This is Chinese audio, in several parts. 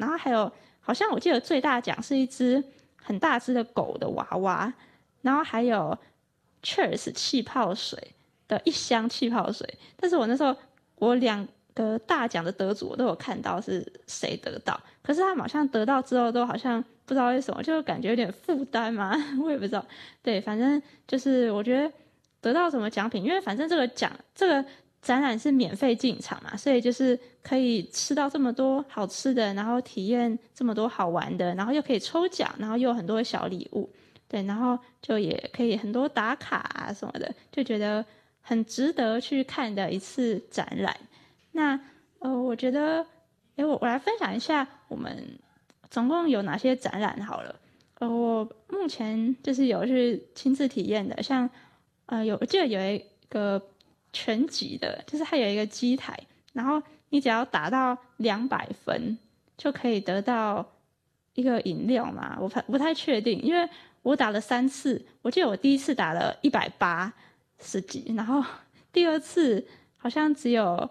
然后还有好像我记得最大奖是一只很大只的狗的娃娃，然后还有 Cheers 气泡水的一箱气泡水。但是我那时候我2个大奖的得主我都有看到是谁得到，可是他们好像得到之后都好像不知道为什么就感觉有点负担嘛，我也不知道。对，反正就是我觉得得到什么奖品，因为反正这个展览是免费进场嘛，所以就是可以吃到这么多好吃的，然后体验这么多好玩的，然后又可以抽奖，然后又有很多小礼物。对，然后就也可以很多打卡啊什么的，就觉得很值得去看的一次展览。那我觉得，我来分享一下我们总共有哪些展览好了。我目前就是有去亲自体验的，像我记得有一个拳击的，就是它有一个机台，然后你只要打到200分，就可以得到一个饮料嘛。我不太确定，因为我打了3次，我记得我第一次打了180几，然后第2次好像只有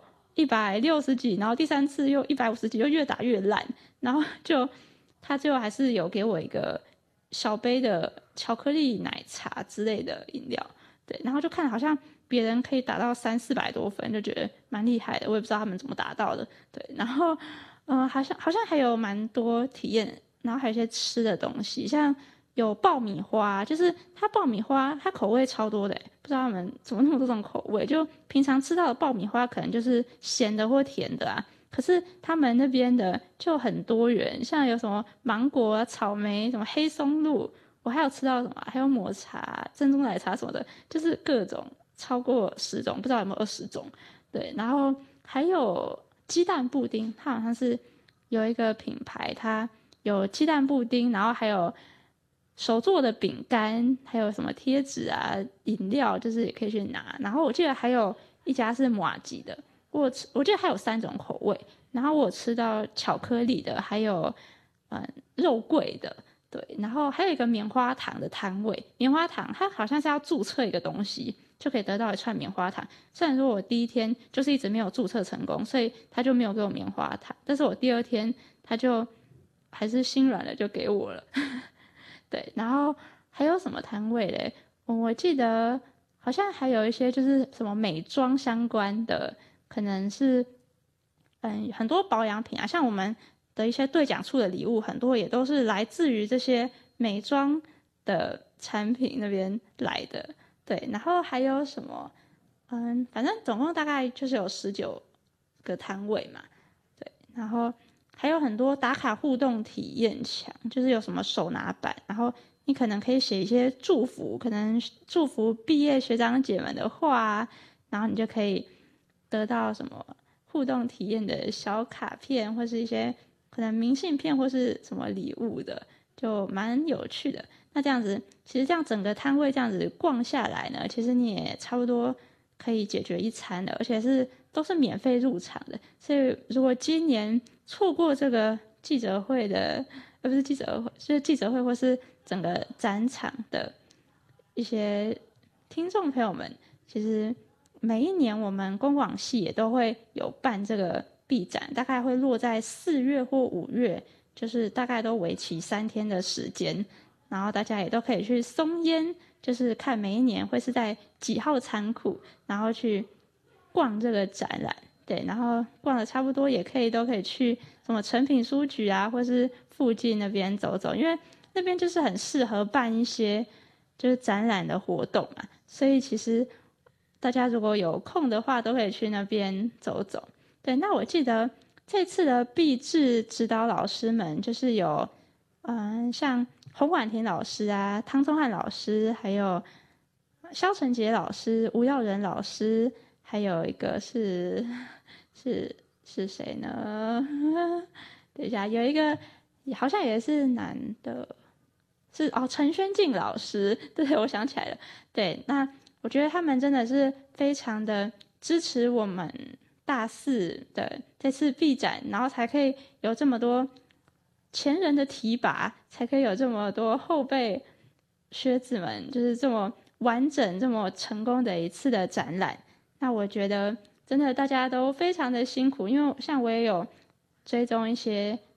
160几，然后第3次又150几，就越打越烂。然后他最后还是有给我一个小杯的巧克力奶茶之类的饮料。对，然后就看好像别人可以打到300-400多分，就觉得蛮厉害的，我也不知道他们怎么达到的。对，然后好像还有蛮多体验，然后还有一些吃的东西，像有爆米花，就是它爆米花它口味超多的，不知道他们怎么那么多种口味。就平常吃到的爆米花可能就是咸的或甜的啊，可是他们那边的就很多元，像有什么芒果啊、草莓、什么黑松露，我还有吃到什么，还有抹茶、珍珠奶茶什么的，就是各种超过10种，不知道有没有20种。对，然后还有鸡蛋布丁，它好像是有一个品牌，它有鸡蛋布丁，然后还有手做的饼干，还有什么贴纸啊、饮料，就是也可以去拿。然后我记得还有一家是麻吉的，我记得还有3种口味。然后我有吃到巧克力的，还有肉桂的。对，然后还有一个棉花糖的摊位，棉花糖它好像是要注册一个东西就可以得到一串棉花糖。虽然说我第1天就是一直没有注册成功，所以他就没有给我棉花糖，但是我第2天他就还是心软了，就给我了。对，然后还有什么摊位嘞？我记得好像还有一些就是什么美妆相关的，可能是很多保养品啊，像我们的一些兑奖处的礼物，很多也都是来自于这些美妆的产品那边来的。对，然后还有什么？反正总共大概就是有19个摊位嘛。对，然后还有很多打卡互动体验墙，就是有什么手拿板，然后你可能可以写一些祝福，可能祝福毕业学长姐们的话啊，然后你就可以得到什么互动体验的小卡片，或是一些可能明信片或是什么礼物的，就蛮有趣的。那这样子，其实这样整个摊位这样子逛下来呢，其实你也差不多可以解决一餐的，而且都是免费入场的。所以如果今年错过这个记者会的，不是记者会，就是记者会或是整个展场的一些听众朋友们，其实每一年我们公广系也都会有办这个毕展，大概会落在4月或5月，就是大概都为期3天的时间。然后大家也都可以去松烟，就是看每一年会是在几号仓库，然后去逛这个展览。对，然后逛的差不多都可以去什么诚品书局啊，或是附近那边走走，因为那边就是很适合办一些就是展览的活动嘛，所以其实大家如果有空的话，都可以去那边走走。对，那我记得这次的毕制指导老师们就是有像洪婉婷老师啊、汤宗翰老师，还有萧晨杰老师、吴耀仁老师，还有一个是谁呢？等一下，有一个好像也是男的，陈轩静老师。对，我想起来了。对，那我觉得他们真的是非常的支持我们大4的这次毕展，然后才可以有这么多前人的提拔，才可以有这么多后辈学子们，就是这么完整、这么成功的一次的展览。那我觉得真的大家都非常的辛苦，因为像我也有追踪一些